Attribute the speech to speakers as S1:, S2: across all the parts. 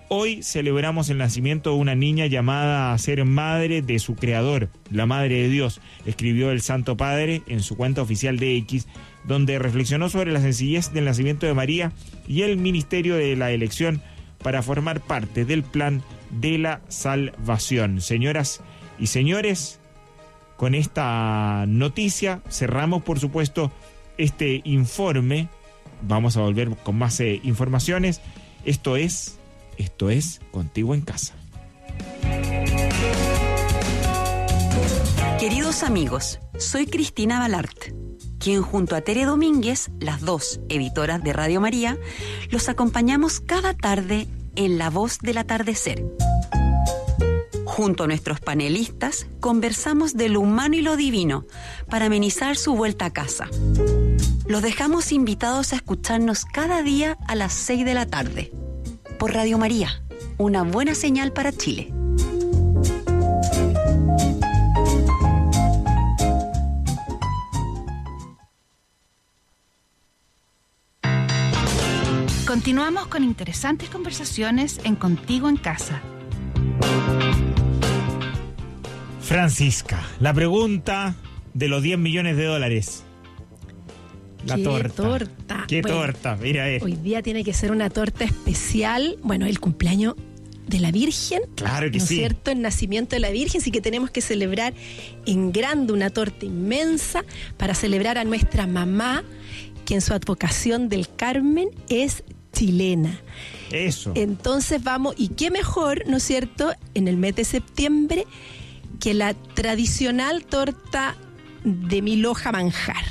S1: Hoy celebramos el nacimiento de una niña llamada a ser madre de su creador, la Madre de Dios, escribió el Santo Padre en su cuenta oficial de X, donde reflexionó sobre la sencillez del nacimiento de María y el ministerio de la elección para formar parte del plan de la salvación. Señoras y señores, con esta noticia cerramos, por supuesto, este informe. Vamos a volver con más informaciones. Esto es Contigo en Casa.
S2: Queridos amigos, soy Cristina Balart, quien junto a Tere Domínguez, las dos editoras de Radio María, los acompañamos cada tarde en La Voz del Atardecer. Junto a nuestros panelistas, conversamos de lo humano y lo divino para amenizar su vuelta a casa. Los dejamos invitados a escucharnos cada día a las 6 de la tarde. Por Radio María, una buena señal para Chile.
S3: Continuamos con interesantes conversaciones en Contigo en Casa.
S1: Francisca, la pregunta de los 10 millones de dólares. La torta. ¿Qué torta? Mira,
S4: hoy día tiene que ser una torta especial. Bueno, el cumpleaños de la Virgen.
S1: Claro que
S4: ¿no es
S1: sí.
S4: cierto? El nacimiento de la Virgen. Así que tenemos que celebrar en grande una torta inmensa para celebrar a nuestra mamá, que en su advocación del Carmen es chilena.
S1: Eso.
S4: Entonces vamos, y qué mejor, ¿no es cierto?, en el mes de septiembre, que la tradicional torta de mil hoja manjar.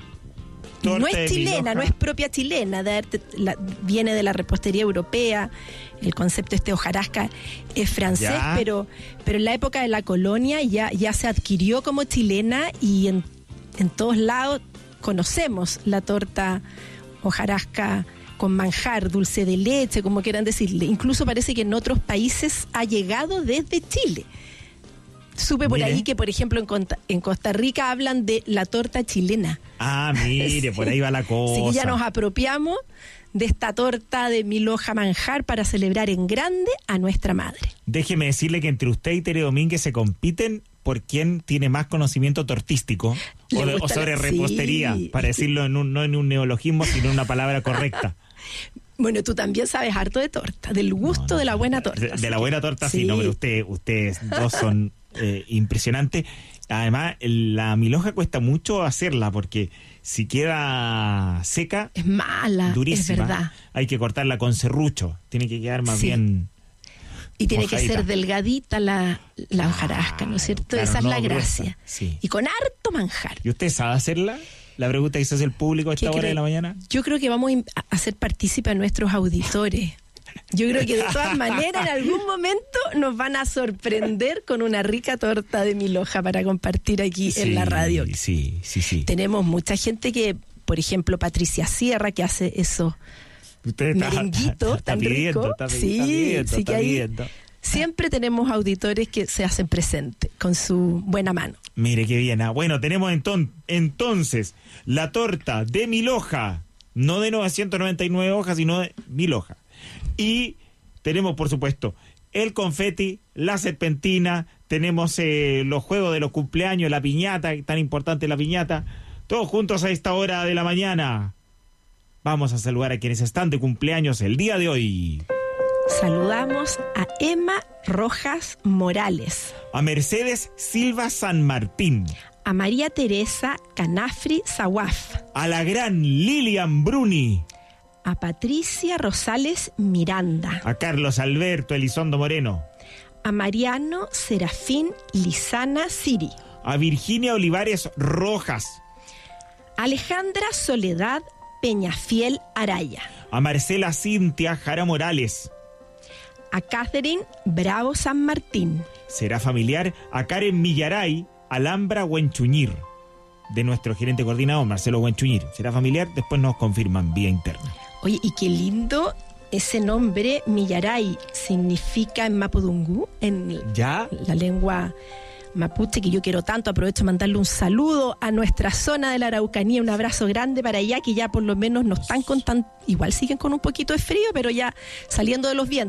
S1: Torta
S4: no es chilena, no es propia chilena, viene de la repostería europea, el concepto hojarasca es francés, pero en la época de la colonia ya se adquirió como chilena y en todos lados conocemos la torta hojarasca con manjar, dulce de leche, como quieran decirle. Incluso parece que en otros países ha llegado desde Chile. Supe por ahí que, por ejemplo, en Costa Rica hablan de la torta chilena.
S1: Ah, mire, sí. Por ahí va la cosa.
S4: Así que ya nos apropiamos de esta torta de mil hoja manjar para celebrar en grande a nuestra madre.
S1: Déjeme decirle que entre usted y Tere Domínguez se compiten por quién tiene más conocimiento tortístico o sobre repostería, para decirlo no en un neologismo, sino en una palabra correcta.
S4: Bueno, tú también sabes harto de torta, del gusto de la buena torta.
S1: De la buena torta, sí, no, pero ustedes dos son impresionantes. Además, la milhoja cuesta mucho hacerla porque si queda seca,
S4: es mala,
S1: durísima,
S4: es verdad.
S1: Hay que cortarla con serrucho, tiene que quedar más bien.
S4: Y tiene
S1: mojadita.
S4: Que ser delgadita la hojarasca, ¿no es cierto?
S1: Claro,
S4: esa es la gracia.
S1: Gruesa, sí.
S4: Y con harto manjar.
S1: ¿Y usted sabe hacerla? La pregunta que se hace el público a esta hora de la mañana.
S4: Yo creo que vamos a hacer partícipe a nuestros auditores. Yo creo que de todas maneras en algún momento nos van a sorprender con una rica torta de mil hoja para compartir aquí en la radio.
S1: Sí.
S4: Tenemos mucha gente que, por ejemplo, Patricia Sierra, que hace eso.
S1: Usted
S4: merenguito
S1: está
S4: tan
S1: pidiendo,
S4: rico.
S1: está pidiendo,
S4: que ahí siempre tenemos auditores que se hacen presentes con su buena mano.
S1: Mire qué bien. Bueno, tenemos entonces la torta de mil hoja, no de 999 hojas, sino de mil hojas. Y tenemos, por supuesto, el confeti, la serpentina, tenemos los juegos de los cumpleaños, la piñata, tan importante la piñata, todos juntos a esta hora de la mañana. Vamos a saludar a quienes están de cumpleaños el día de hoy.
S4: Saludamos a Emma Rojas Morales,
S1: a Mercedes Silva San Martín,
S4: a María Teresa Canafri Zawaf,
S1: a la gran Lilian Bruni,
S4: a Patricia Rosales Miranda,
S1: a Carlos Alberto Elizondo Moreno,
S4: a Mariano Serafín Lizana Siri,
S1: a Virginia Olivares Rojas,
S4: a Alejandra Soledad Peñafiel Araya,
S1: a Marcela Cintia Jara Morales,
S4: a Catherine Bravo San Martín.
S1: Será familiar a Karen Millaray Alhambra Huenchuñir, de nuestro gerente coordinador Marcelo Huenchuñir. Será familiar, después nos confirman vía interna.
S4: Oye, y qué lindo ese nombre, Millaray, significa en Mapudungú, en la lengua mapuche, que yo quiero tanto. Aprovecho de mandarle un saludo a nuestra zona de la Araucanía, un abrazo grande para allá, que ya por lo menos nos están contando, igual siguen con un poquito de frío, pero ya saliendo de los vientos.